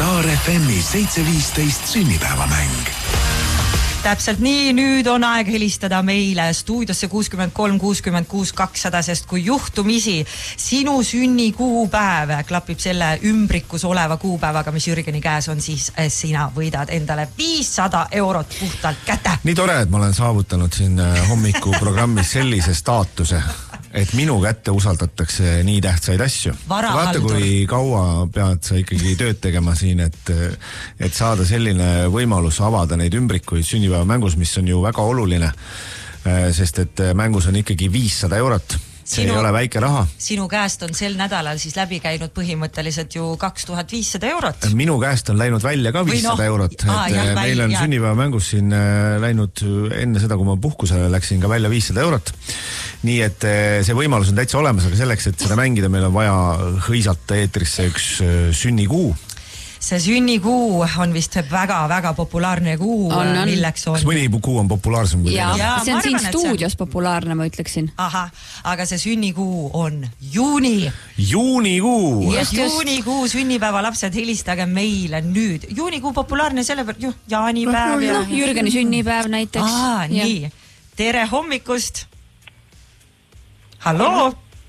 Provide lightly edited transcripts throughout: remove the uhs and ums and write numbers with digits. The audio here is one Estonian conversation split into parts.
Star FM 715 sünnipäevamäng. Täpselt nii, nüüd on aeg helistada meile stuudiosse 63 66 200, sest kui juhtumisi sinu sünnikuupäev klapib selle ümbrikus oleva kuupäevaga, mis Jürgeni käes on, siis sina võidad endale 500 eurot puhtalt kätte. Nii tore, et ma olen saavutanud siin hommikuprogrammis sellise staatuse, et minu kätte usaldatakse nii tähtsaid asju. Vaata, kui kaua pead sa ikkagi tööd tegema siin, et saada selline võimalus avada neid ümbrikuid sünnipäeva mängus, mis on ju väga oluline, sest et mängus on ikkagi 500 eurot. See ei ole väike raha. Sinu käest on sel nädalal siis läbi käinud põhimõtteliselt ju 2500 eurot. Minu käest on läinud välja ka 500 eurot. Meil on sünnipäeva mängus siin läinud enne seda, kui ma puhkusele läksin, ka välja 500 eurot. Nii et see võimalus on täitsa olemas, aga selleks, et seda mängida, meil on vaja hõisata eetrisse üks sünnikuu. See sünnikuu on vist väga-väga populaarne kuu, milleks on... Kas mõni kuu on populaarsem kui teine? See on siin stuudios populaarne, ma ütleksin. Aha, aga see sünnikuu on juuni. Juunikuu! Juunikuu sünnipäevalapsed, helistage meile nüüd. Juunikuu populaarne selle peal, jaanipäev ja... Jürgeni sünnipäev näiteks. Nii. Tere hommikust! Hallo!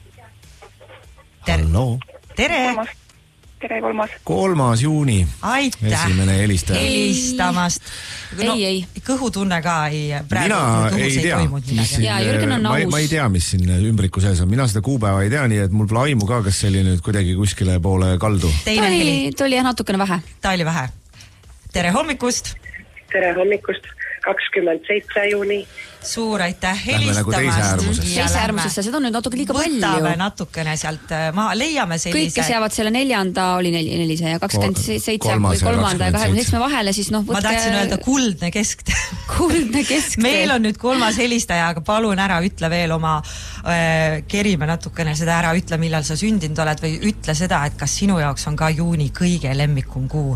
Tere! Tere, 3. juuni. Aitäh. Esimene helistaja. Helistamast. Ei. Kõhutunne ka ei... Mina ei tea, ma ei tea, mis siin ümbriku sees on. Mina seda kuupäeva ei tea, nii et mul pole aimu ka, kas see oli nüüd kuidagi kuskile poole kaldu. Ta oli natukene vähe. Ta oli vähe. Tere hommikust. Tere hommikust. 27. juuni. Suur aitäh helistamast. Teise äärmusesse, seda on nüüd natuke liiga palju. Võtame natukene sealt, leiame sellise... Kõik, kes jäävad selle 4. oli 4 ja 27 või 3. ja 27 vahele, siis võtke... Ma tahtsin öelda kuldne kesktee. Kuldne kesktee. Meil on nüüd 3. helistaja, aga palun ära ütle veel oma... kerime natukene seda ära, ütle millal sa sündinud oled või ütle seda, et kas sinu jaoks on ka juuni kõige lemmikum kuu.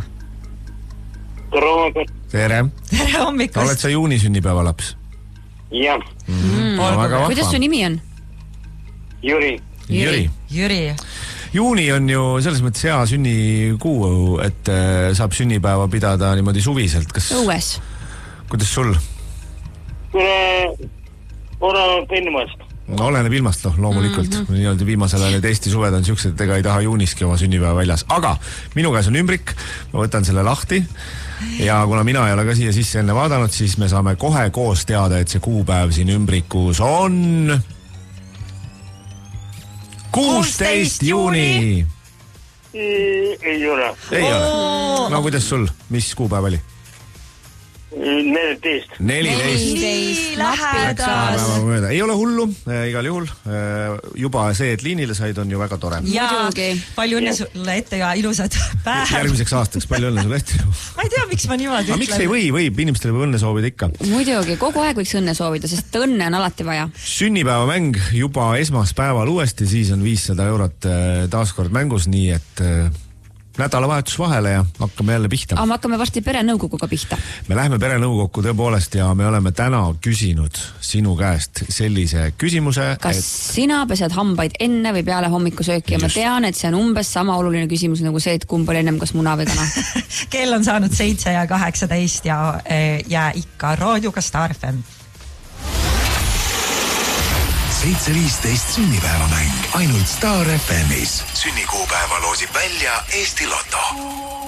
Tere hommikust. Oled sa juuni sünnipäeva laps? Jah. Kuidas su nimi on? Jüri. Juuni on ju selles mõttes hea sünnikuu, et saab sünnipäeva pidada niimoodi suviselt. Õues. Kuidas sul? Oleneb ilmast. Oleneb ilmast, loomulikult. Nii-öelda viimasel ajal Eesti suved on siuksed, et ega ei taha juuniski oma sünnipäeva väljas. Aga minu käes on ümbrik, ma võtan selle lahti ja kuna mina ei ole ka siia sisse enne vaadanud, siis me saame kohe koos teada, et see kuupäev siin ümbrikus on 16. juuni. Ei ole. No kuidas sul? Mis kuupäev oli? 14. Nii lähedas. Ei ole hullu, igal juhul. Juba see, et liinile said, on ju väga tore. Ja palju õnne sulle ette ja ilusad päev. Järgmiseks aastaks palju õnne sulle ette. Ma ei tea, miks ma niimoodi ütlen. Miks ei võib? Inimestele võib õnne soovida ikka. Muidugi, kogu aeg võiks õnne soovida, sest õnne on alati vaja. Sünnipäevamäng juba esmaspäeval uuesti, siis on 500 eurot taaskord mängus, nii et... nädalavahetus vahele ja hakkame jälle pihta. Aga me hakkame varsti perenõukoguga pihta. Me lähme perenõukokku tõepoolest ja me oleme täna küsinud sinu käest sellise küsimuse, kas sina pesed hambaid enne või peale hommikusööki ja ma tean, et see on umbes sama oluline küsimus nagu see, et kumb oli ennem, kas muna või kana. Kell on saanud 7 ja 18 ja ikka raadioga Star FM. 715 sünnipäevamäng ainult Star FMis. Sünnikuupäeva loosib välja Eesti Lotto.